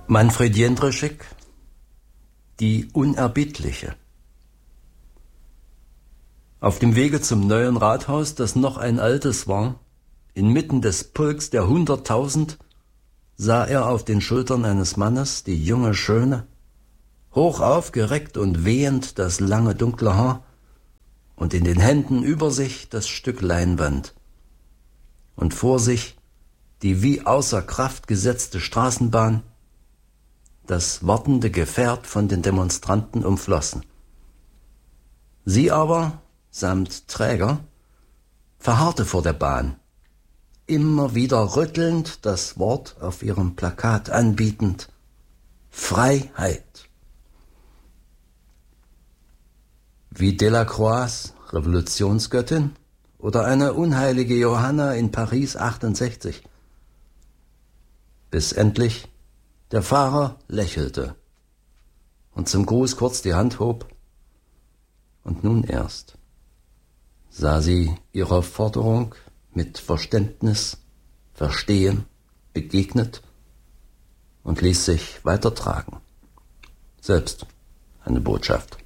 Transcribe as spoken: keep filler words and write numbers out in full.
Manfred Jendrschik, die Unerbittliche. Auf dem Wege zum neuen Rathaus, das noch ein altes war, inmitten des Pulks der Hunderttausend, sah er auf den Schultern eines Mannes die junge Schöne, hoch aufgereckt und wehend das lange dunkle Haar, und in den Händen über sich das Stück Leinwand, und vor sich die wie außer Kraft gesetzte Straßenbahn, das wartende Gefährt von den Demonstranten umflossen. Sie aber, samt Träger, verharrte vor der Bahn, immer wieder rüttelnd das Wort auf ihrem Plakat anbietend: Freiheit. Wie Delacroix' Revolutionsgöttin oder eine unheilige Johanna in Paris achtundsechzig. Bis endlich der Fahrer lächelte und zum Gruß kurz die Hand hob, und nun erst sah sie ihrer Forderung mit Verständnis, Verstehen begegnet und ließ sich weitertragen. Selbst eine Botschaft.